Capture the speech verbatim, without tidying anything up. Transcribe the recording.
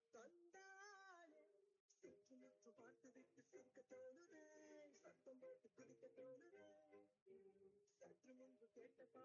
தந்தாலே சுற்றுமுற்று பார்த்து விட்டு சிரிக்க தோணுதே, சத்தம் போட்டு குதிக்க தோணுதே, சற்று முன்பு கேட்ட